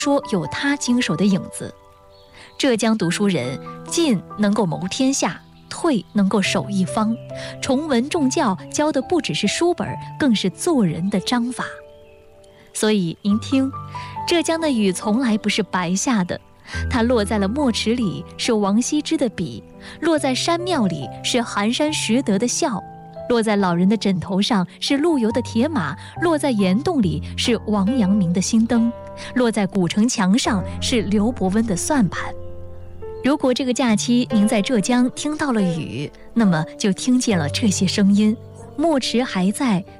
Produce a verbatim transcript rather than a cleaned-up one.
说有他经手的影子。浙江读书人进能够谋天下，退能够守一方，崇文重教教的不只是书本，更是做人的章法。所以您听，浙江的雨从来不是白下的，它落在了墨池里是王羲之的笔，落在山庙里是寒山拾得的笑，落在老人的枕头上是陆游的铁马，落在岩洞里是王阳明的心灯，落在古城墙上是刘伯温的算盘。如果这个假期您在浙江听到了雨，那么就听见了这些声音。墨池还在，